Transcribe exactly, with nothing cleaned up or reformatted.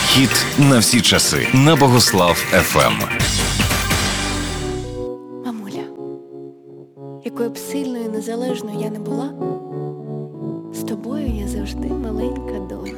Хіт на всі часи на Богослав еф ем. Мамуля, якою б сильною і незалежною я не була, з тобою я завжди маленька доня.